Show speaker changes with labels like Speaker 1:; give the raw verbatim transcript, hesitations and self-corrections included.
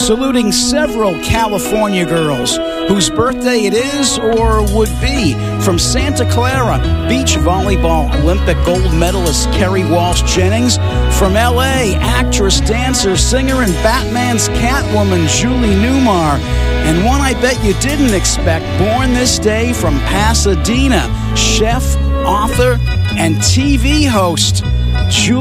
Speaker 1: saluting several California girls whose birthday it is or would be. From Santa Clara, beach volleyball Olympic gold medalist Kerry Walsh Jennings. From L A, actress, dancer, singer, and Batman's Catwoman Julie Newmar. And one I bet you didn't expect, born this day from Pasadena, chef, author, and T V host Julie